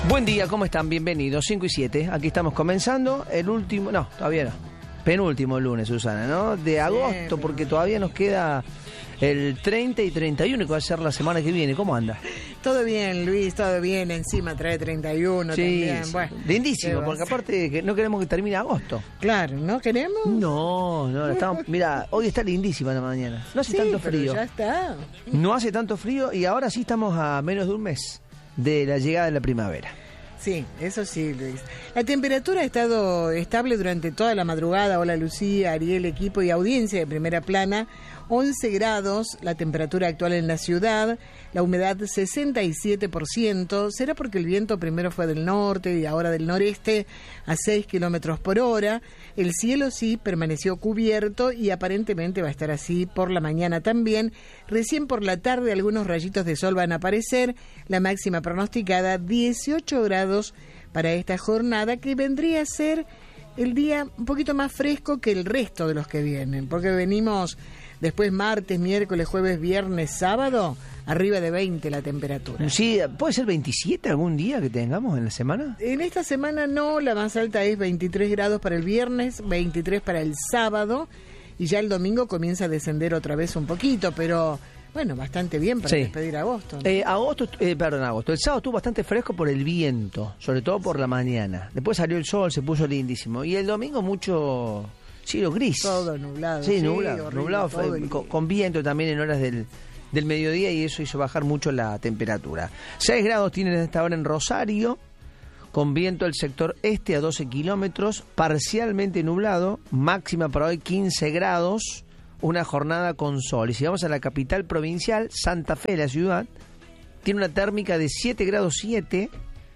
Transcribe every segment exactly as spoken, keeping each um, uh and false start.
Buen día, ¿cómo están? Bienvenidos, cinco y siete. Aquí estamos comenzando el último, no, todavía no, penúltimo lunes, Susana, ¿no? De agosto, porque todavía nos queda el treinta y treinta y uno, que va a ser la semana que viene. ¿Cómo anda? Todo bien, Luis, todo bien. Encima trae treinta y uno sí, también. Sí. Bueno, lindísimo, porque aparte que no queremos que termine agosto. Claro, ¿no queremos? No, no, estamos, mira, hoy está lindísima la mañana. No hace sí, tanto pero frío. Ya está. No hace tanto frío y ahora sí estamos a menos de un mes de la llegada de la primavera. Sí, eso sí, Luis. La temperatura ha estado estable durante toda la madrugada. Hola, Lucía, Ariel, equipo y audiencia de Primera Plana. once grados, la temperatura actual en la ciudad, la humedad sesenta y siete por ciento. ¿Será porque el viento primero fue del norte y ahora del noreste a seis kilómetros por hora? El cielo sí permaneció cubierto y aparentemente va a estar así por la mañana también. Recién por la tarde algunos rayitos de sol van a aparecer. La máxima pronosticada dieciocho grados para esta jornada, que vendría a ser el día un poquito más fresco que el resto de los que vienen, porque venimos después martes, miércoles, jueves, viernes, sábado, arriba de veinte la temperatura. Sí, ¿puede ser veintisiete algún día que tengamos en la semana? En esta semana no, la más alta es veintitrés grados para el viernes, veintitrés para el sábado, y ya el domingo comienza a descender otra vez un poquito, pero bueno, bastante bien para sí. despedir agosto, ¿no? Eh, agosto, eh, perdón, agosto. El sábado estuvo bastante fresco por el viento, sobre todo por la mañana. Después salió el sol, se puso lindísimo. Y el domingo mucho cielo gris. Todo nublado. Sí, sí nublado. horrible, nublado fue, el... con, con viento también en horas del, del mediodía, y eso hizo bajar mucho la temperatura. seis grados tienen hasta ahora en Rosario, con viento del sector este a doce kilómetros, parcialmente nublado, máxima para hoy quince grados. Una jornada con sol. Y si vamos a la capital provincial, Santa Fe, la ciudad, tiene una térmica de siete grados siete,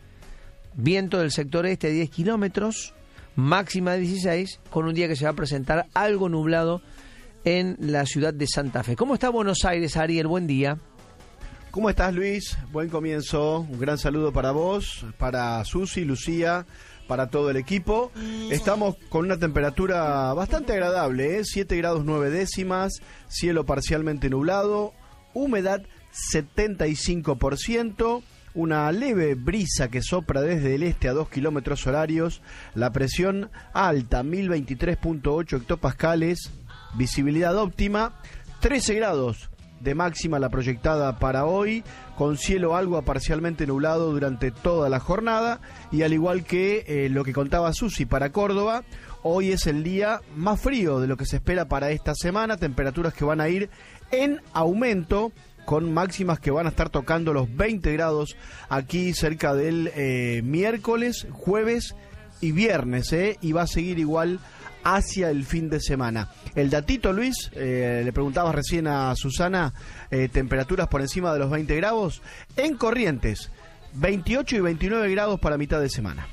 viento del sector este a diez kilómetros, máxima de dieciséis, con un día que se va a presentar algo nublado en la ciudad de Santa Fe. ¿Cómo está Buenos Aires, Ariel? Buen día. ¿Cómo estás, Luis? Buen comienzo. Un gran saludo para vos, para Susi, Lucía, para todo el equipo. Estamos con una temperatura bastante agradable, ¿eh? siete grados nueve décimas, cielo parcialmente nublado, humedad setenta y cinco por ciento, una leve brisa que sopra desde el este a dos kilómetros horarios, la presión alta, mil veintitrés punto ocho hectopascales, visibilidad óptima, trece grados de máxima la proyectada para hoy, con cielo algo a parcialmente nublado durante toda la jornada, y al igual que eh, lo que contaba Susi para Córdoba, hoy es el día más frío de lo que se espera para esta semana, temperaturas que van a ir en aumento, con máximas que van a estar tocando los veinte grados aquí cerca del eh, miércoles, jueves y viernes, eh, y va a seguir igual hacia el fin de semana. El datito, Luis, eh, le preguntabas recién a Susana, eh, temperaturas por encima de los veinte grados, en Corrientes, veintiocho y veintinueve grados para mitad de semana.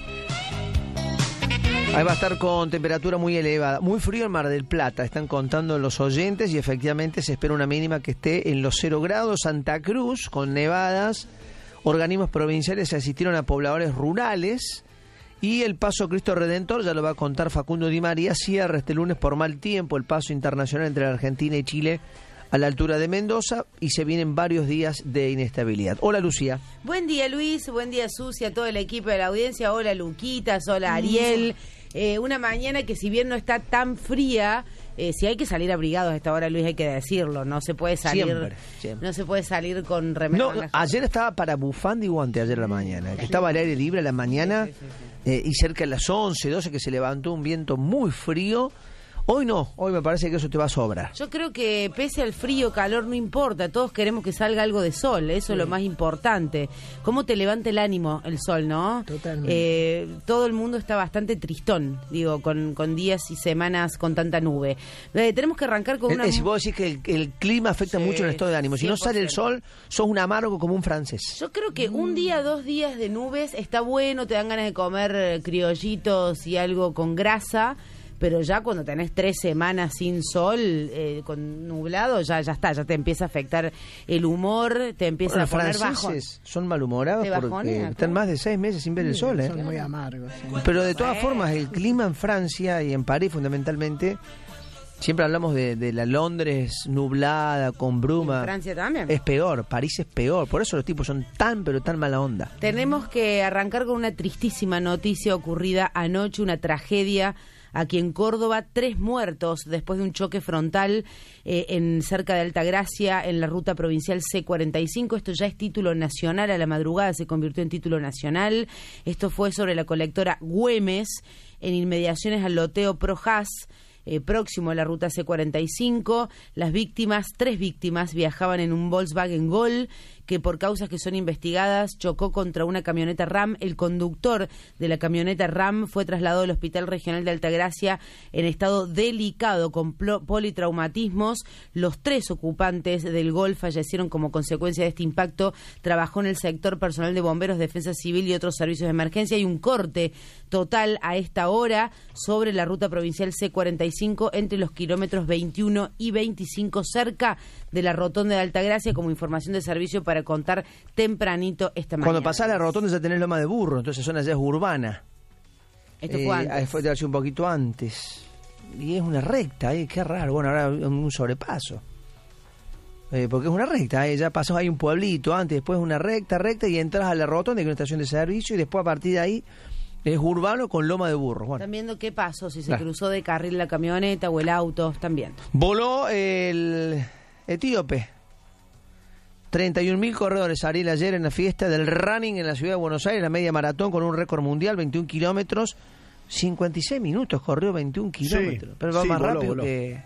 Ahí va a estar con temperatura muy elevada. Muy frío en Mar del Plata, están contando los oyentes, y efectivamente se espera una mínima que esté en los cero grados. Santa Cruz, con nevadas, organismos provinciales se asistieron a pobladores rurales. Y el paso Cristo Redentor, ya lo va a contar Facundo Di María, cierra este lunes por mal tiempo el paso internacional entre la Argentina y Chile a la altura de Mendoza, y se vienen varios días de inestabilidad. Hola, Lucía. Buen día, Luis, buen día, Susi, a todo el equipo de la audiencia. Hola, Luquitas, hola, Ariel. Eh, una mañana que, si bien no está tan fría, eh, si hay que salir abrigados a esta hora, Luis, hay que decirlo, no se puede salir siempre, siempre. no se puede salir con remedio. No, ayer estaba para bufanda y guante, ayer a la mañana, que estaba al aire libre a la mañana, sí, sí, sí. Eh, y cerca de las once, doce, que se levantó un viento muy frío. Hoy no, hoy me parece que eso te va a sobrar. Yo creo que pese al frío, calor, no importa, todos queremos que salga algo de sol, eso sí. Es lo más importante. Cómo te levanta el ánimo el sol, ¿no? Totalmente. Eh, todo el mundo está bastante tristón, digo, con, con días y semanas con tanta nube. Eh, tenemos que arrancar con el, una... Si vos decís que el, el clima afecta sí, mucho el estado de ánimo, si no sale el sol, sos un amargo como un francés. Yo creo que mm. un día, dos días de nubes está bueno, te dan ganas de comer criollitos y algo con grasa, pero ya cuando tenés tres semanas sin sol, eh, con nublado, ya ya está, ya te empieza a afectar el humor, te empieza bueno, a poner bajón. Los franceses son malhumorados porque están más de seis meses sin ver sí, el sol. Son ¿eh? Son muy amargos. Sí. Pero de todas formas, el clima en Francia y en París fundamentalmente Siempre hablamos de, de la Londres nublada, con bruma. ¿En Francia también? Es peor, París es peor. Por eso los tipos son tan, pero tan mala onda. Tenemos que arrancar con una tristísima noticia ocurrida anoche, una tragedia aquí en Córdoba. Tres muertos después de un choque frontal eh, en cerca de Altagracia, en la ruta provincial C cuarenta y cinco. Esto ya es título nacional, a la madrugada se convirtió en título nacional. Esto fue sobre la colectora Güemes, en inmediaciones al loteo Projas, Eh, próximo a la ruta C cuarenta y cinco. Las víctimas, tres víctimas, viajaban en un Volkswagen Gol que por causas que son investigadas chocó contra una camioneta RAM. El conductor de la camioneta RAM fue trasladado al Hospital Regional de Altagracia en estado delicado con politraumatismos. Los tres ocupantes del Gol fallecieron como consecuencia de este impacto. Trabajó en el sector personal de bomberos, defensa civil y otros servicios de emergencia. Hay un corte total a esta hora sobre la ruta provincial C cuarenta y cinco entre los kilómetros veintiuno y veinticinco, cerca de la rotonda de Altagracia, como información de servicio para contar tempranito esta mañana. Cuando pasás la rotonda ya tenés Loma de Burro, entonces esa zona ya es urbana. Esto eh, fue antes. Fue hace un poquito antes. Y es una recta, eh, qué raro. Bueno, ahora un sobrepaso. Eh, porque es una recta, eh, ya pasás ahí un pueblito antes, después una recta, recta, y entras a la rotonda, que es una estación de servicio, y después a partir de ahí es urbano con Loma de Burro. Bueno. Están viendo qué pasó, si se Claro. cruzó de carril la camioneta o el auto, están viendo. Voló el etíope. treinta y un mil corredores, Ariel, ayer en la fiesta del running en la ciudad de Buenos Aires, la media maratón con un récord mundial, veintiún kilómetros, cincuenta y seis minutos, corrió veintiún kilómetros. Sí, pero va sí, más voló, rápido voló. que...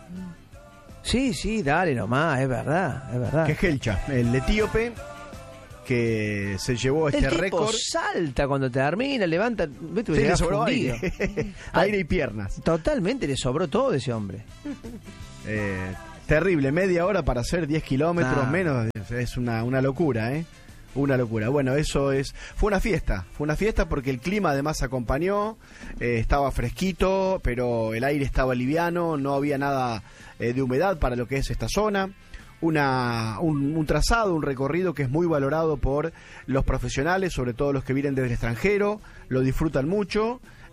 Sí, sí, dale nomás, es verdad, es verdad. Que es Helcha, el etíope que se llevó este el tipo récord. salta cuando termina, levanta, viste, Sí, le llega sobró fundido. aire. Aire y piernas. Totalmente le sobró todo ese hombre. Eh, terrible, media hora para hacer diez kilómetros Ah. menos, es- es una, una locura, ¿eh? Una locura. Bueno, eso es... Fue una fiesta, fue una fiesta porque el clima además acompañó, eh, estaba fresquito, pero el aire estaba liviano, no había nada eh, de humedad para lo que es esta zona. Una, un, un trazado, un recorrido que es muy valorado por los profesionales, sobre todo los que vienen desde el extranjero, lo disfrutan mucho.